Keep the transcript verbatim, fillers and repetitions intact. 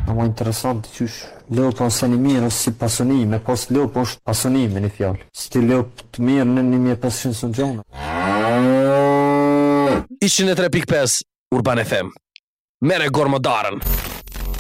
Ma interesant, qysh leo po se një mirë ose si pasonime, pas leo po është pasonime një fjallë. Si ti leo të mirë në një mje pesëqind së gjona. Ishin e tre pikë pesë Urban F M. Mere gormodarën.